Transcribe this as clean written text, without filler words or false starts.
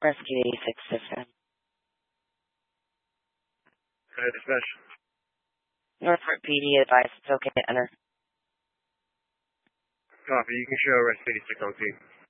Rescue 86 system. Dispatch. Northport PD advice it's okay to enter. Copy. You can show Rescue 86 on scene.